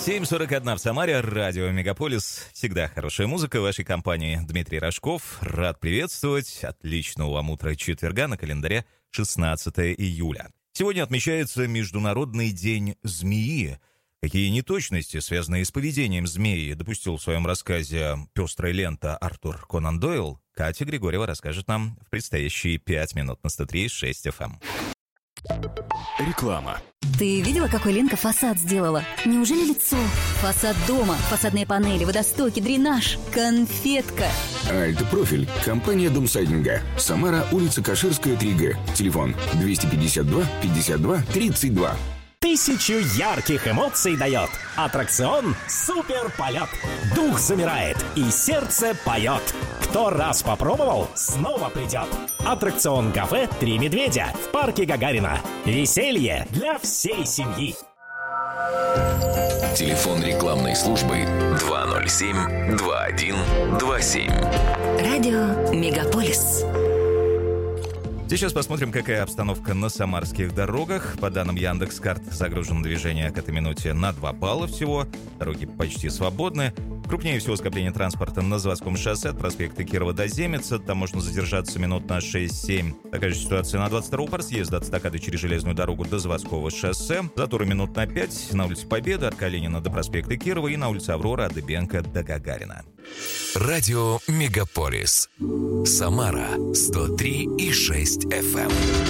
7:41 в Самаре, радио «Мегаполис». Всегда хорошая музыка в вашей компании. Дмитрий Рожков, рад приветствовать. Отличного вам утра четверга, на календаре 16 июля. Сегодня отмечается Международный день змеи. Какие неточности, связанные с поведением змеи, допустил в своем рассказе «Пестрая лента» Артур Конан Дойл, Катя Григорьева расскажет нам в предстоящие 5 минут на 103.6 FM. Реклама. Ты видела, какой Ленка фасад сделала? Неужели лицо? Фасад дома, фасадные панели, водостоки, дренаж, конфетка. Альтопрофиль. Компания Домсайдинга. Самара, улица Каширская, 3Г. Телефон 252 52 32. 1000 ярких эмоций дает. Аттракцион «Суперполет». Дух замирает и сердце поет. Кто раз попробовал, снова придет. Аттракцион «Кафе Три медведя» в парке Гагарина. Веселье для всей семьи. Телефон рекламной службы 207-2127. Радио «Мегаполис». Сейчас посмотрим, какая обстановка на самарских дорогах. По данным Яндекс.Карт, загружено движение к этой минуте на 2 балла всего. Дороги почти свободны. Крупнее всего скопление транспорта на Заводском шоссе от проспекта Кирова до Земеца. Там можно задержаться минут на 6-7. Такая же ситуация на 22-м по съезду от эстакады через железную дорогу до Заводского шоссе. Заторы минут на 5 на улице Победы от Калинина до проспекта Кирова и на улице Аврора от Дыбенко до Гагарина. Радио «Мегаполис». Самара 103,6 FM.